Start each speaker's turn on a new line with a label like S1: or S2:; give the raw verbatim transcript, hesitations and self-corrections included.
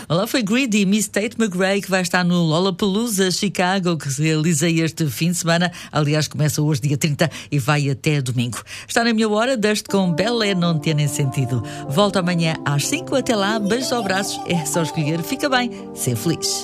S1: Olá, foi Greedy, Miss Tate McRae, que vai estar no Lollapalooza Chicago, que se realiza este fim de semana. Aliás, começa hoje, dia trinta, e vai até domingo. Está na minha hora, deste com Belé, não tem sentido. Volto amanhã às cinco, até lá, beijos aos braços, é só escolher, fica bem, ser feliz.